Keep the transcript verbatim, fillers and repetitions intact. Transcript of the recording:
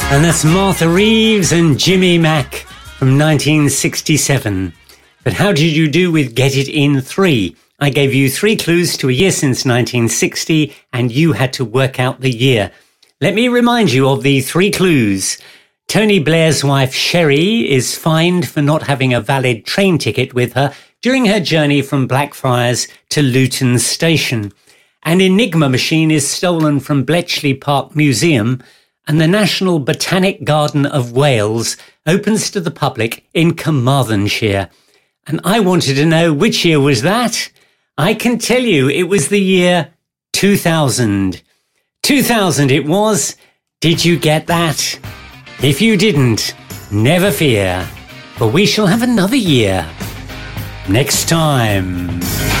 And that's Martha Reeves and Jimmy Mack from nineteen sixty-seven. But how did you do with Get It In three? I gave you three clues to a year since nineteen sixty, and you had to work out the year. Let me remind you of the three clues. Tony Blair's wife Sherry is fined for not having a valid train ticket with her during her journey from Blackfriars to Luton Station. An Enigma machine is stolen from Bletchley Park Museum, and the National Botanic Garden of Wales opens to the public in Carmarthenshire. And I wanted to know which year was that? I can tell you it was the year two thousand. two thousand it was. Did you get that? If you didn't, never fear, for we shall have another year next time.